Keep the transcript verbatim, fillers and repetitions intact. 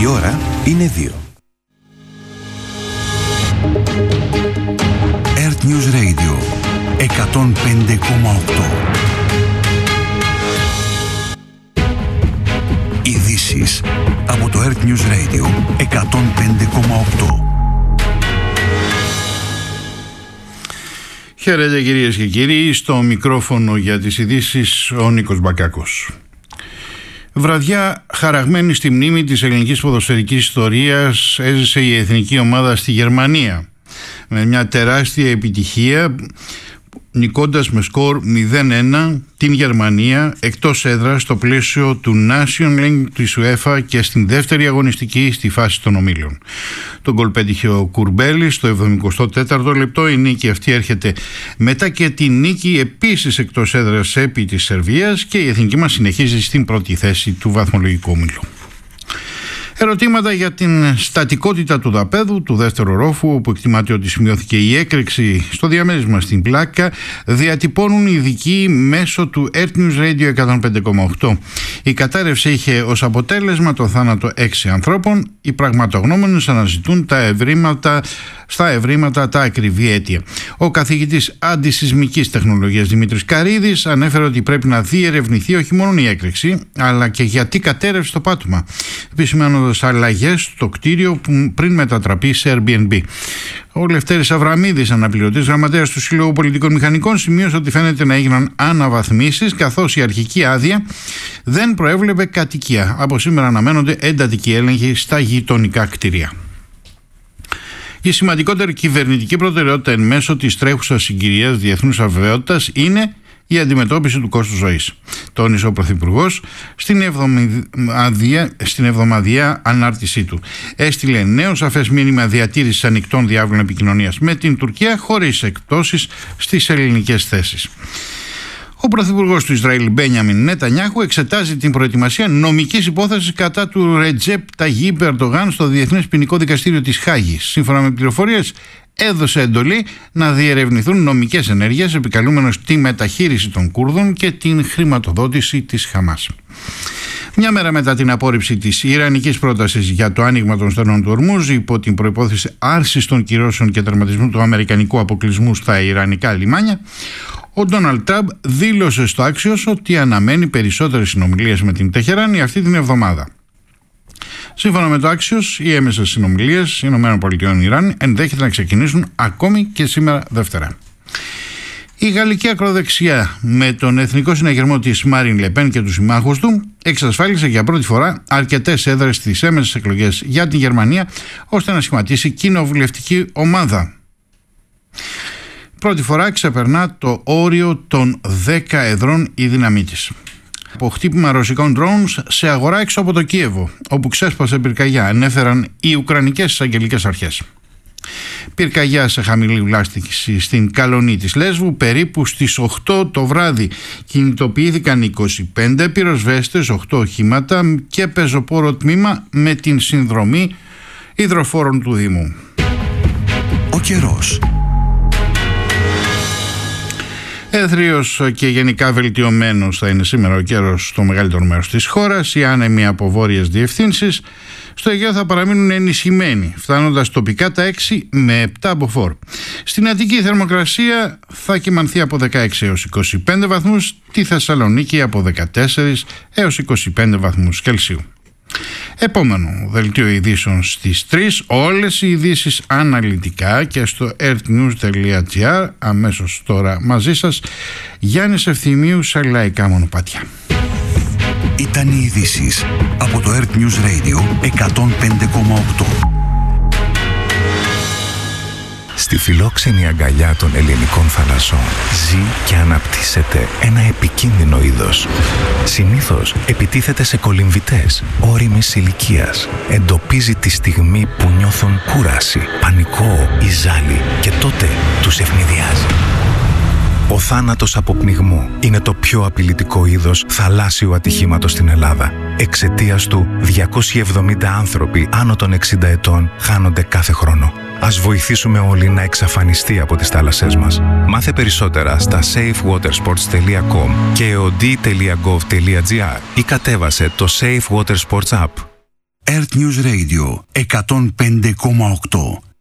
Η ώρα είναι δύο. Earth News Radio εκατόν πέντε κόμμα οκτώ. Ειδήσεις από το Earth News Radio εκατόν πέντε κόμμα οκτώ. Χαίρετε κυρίες και κύριοι, στο μικρόφωνο για τις ειδήσεις ο Νίκος Μπακάκος. Βραδιά χαραγμένη στη μνήμη της ελληνικής ποδοσφαιρικής ιστορίας έζησε η εθνική ομάδα στη Γερμανία με μια τεράστια επιτυχία, νικώντας με σκορ μηδέν ένα την Γερμανία εκτός έδρας στο πλαίσιο του National League της UEFA και στην δεύτερη αγωνιστική στη φάση των ομίλων. Τον γκολ πέτυχε ο Κουρμπέλης στο εβδομηκοστό τέταρτο λεπτό. Η νίκη αυτή έρχεται μετά και τη νίκη επίσης εκτός έδρας επί της Σερβίας και η εθνική μας συνεχίζει στην πρώτη θέση του βαθμολογικού ομίλου. Ερωτήματα για την στατικότητα του δαπέδου του δεύτερου ρόφου, όπου εκτιμάται ότι σημειώθηκε η έκρηξη στο διαμέρισμα στην πλάκα, διατυπώνουν οι ειδικοί μέσω του Earth News Radio εκατόν πέντε κόμμα οκτώ. Η κατάρρευση είχε ως αποτέλεσμα το θάνατο έξι ανθρώπων. Οι πραγματογνώμονες αναζητούν τα ευρήματα, στα ευρήματα τα ακριβή αίτια. Ο καθηγητής αντισυσμικής τεχνολογίας Δημήτρης Καρίδης ανέφερε ότι πρέπει να διερευνηθεί όχι μόνο η έκρηξη, αλλά και γιατί κατέρευσε το πάτωμα, επισημαίνοντας αλλαγές στο κτίριο που πριν μετατραπεί σε Airbnb. Ο Λευτέρης Αβραμίδης, αναπληρωτής γραμματέας του Συλλόγου Πολιτικών Μηχανικών, σημείωσε ότι φαίνεται να έγιναν αναβαθμίσεις, καθώς η αρχική άδεια δεν προέβλεπε κατοικία. Από σήμερα αναμένονται εντατικοί έλεγχοι στα γειτονικά κτίρια. Η σημαντικότερη κυβερνητική προτεραιότητα εν μέσω της τρέχουσας συγκυρίας διεθνούς αβεβαιότητας είναι η αντιμετώπιση του κόστους ζωής, τόνισε ο Πρωθυπουργός στην, εβδομαδία, στην εβδομαδιαία ανάρτησή του. Έστειλε νέο σαφές μήνυμα διατήρησης ανοιχτών διάβλων επικοινωνίας με την Τουρκία χωρίς εκπτώσεις στις ελληνικές θέσεις. Ο Πρωθυπουργός του Ισραήλ Μπένιαμιν Νετανιάχου εξετάζει την προετοιμασία νομικής υπόθεσης κατά του Ρετζέπ Ταγιίπ Ερντογάν στο Διεθνές Ποινικό Δικαστήριο της Χάγης. Σύμφωνα με πληροφορίες, έδωσε εντολή να διερευνηθούν νομικές ενέργειες, επικαλούμενος τη μεταχείριση των Κούρδων και την χρηματοδότηση της Χαμάς. Μια μέρα μετά την απόρριψη της ιρανικής πρότασης για το άνοιγμα των στενών του Ορμούζ υπό την προϋπόθεση άρσης των κυρώσεων και τερματισμού του αμερικανικού αποκλεισμού στα ιρανικά λιμάνια, ο Ντόναλντ Τραμπ δήλωσε στο Axios ότι αναμένει περισσότερες συνομιλίες με την Τεχεράνη αυτή την εβδομάδα. Σύμφωνα με το Axios, οι έμεσες συνομιλίες ΗΠΑ-Ιράν ενδέχεται να ξεκινήσουν ακόμη και σήμερα Δευτέρα. Η γαλλική ακροδεξιά με τον εθνικό συναγερμό της Μάριν Λεπέν και τους συμμάχους του εξασφάλισε για πρώτη φορά αρκετές έδρες στις έμεσες εκλογές για την Γερμανία ώστε να σχηματίσει κοινοβουλευτική ομάδα. Πρώτη φορά ξεπερνά το όριο των δέκα εδρών η δύναμή της. Από χτύπημα ρωσικών drones σε αγορά έξω από το Κίεβο, όπου ξέσπασε πυρκαγιά, ανέφεραν οι Ουκρανικές εισαγγελικές αρχές. Πυρκαγιά σε χαμηλή βλάστηση στην Καλονή της Λέσβου, περίπου στις οκτώ το βράδυ. Κινητοποιήθηκαν είκοσι πέντε πυροσβέστες, οκτώ οχήματα και πεζοπόρο τμήμα με την συνδρομή υδροφόρων του Δήμου. Ο καιρός. Έθριος και γενικά βελτιωμένος θα είναι σήμερα ο καιρός στο μεγαλύτερο μέρος της χώρας. Οι άνεμοι από βόρειες διευθύνσεις στο Αιγαίο θα παραμείνουν ενισχυμένοι, φτάνοντας τοπικά τα έξι με επτά μποφόρ. Στην Αττική η θερμοκρασία θα κυμανθεί από δεκαέξι έως είκοσι πέντε βαθμούς, τη Θεσσαλονίκη από δεκατέσσερα έως είκοσι πέντε βαθμούς Κελσίου. Επόμενο δελτίο ειδήσεων στις τρεις, όλες οι ειδήσεις αναλυτικά και στο earthnews τελεία gr. Αμέσως τώρα μαζί σας Γιάννης Ευθυμίου σε λαϊκά μονοπάτια. Ήταν οι ειδήσεις από το Earth News Radio εκατόν πέντε κόμμα οκτώ. Στη φιλόξενη αγκαλιά των ελληνικών θαλασσών ζει και αναπτύσσεται ένα επικίνδυνο είδος. Συνήθως επιτίθεται σε κολυμβητές ώριμης ηλικίας. Εντοπίζει τη στιγμή που νιώθουν κούραση, πανικό ή ζάλι και τότε τους ευνηδιάζει. Ο θάνατος από πνιγμό είναι το πιο απειλητικό είδος θαλάσσιου ατυχήματος στην Ελλάδα. Εξαιτίας του, διακόσιοι εβδομήντα άνθρωποι άνω των εξήντα ετών χάνονται κάθε χρόνο. Ας βοηθήσουμε όλοι να εξαφανιστεί από τις θάλασσές μας. Μάθε περισσότερα στα safe water sports τελεία com και o d τελεία gov τελεία gr ή κατέβασε το Safe Water Sports App. Earth News Radio εκατόν πέντε κόμμα οκτώ.